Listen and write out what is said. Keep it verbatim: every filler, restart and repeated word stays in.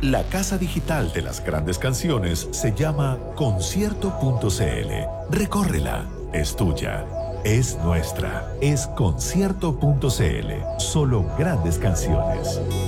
La casa digital de las grandes canciones se llama concierto punto cl. Recórrela, es tuya, es nuestra, es concierto punto cl. Solo grandes canciones.